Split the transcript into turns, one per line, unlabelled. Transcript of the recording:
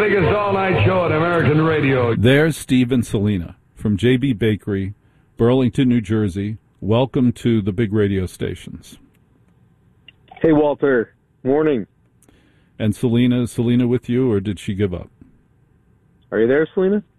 biggest all-night show at American radio.
There's Steve and Selena from JB Bakery, Burlington, New Jersey. Welcome to the big radio stations.
Hey, Walter. Morning.
And Selena, is Selena with you, or did she give up?
Are you there, Selena?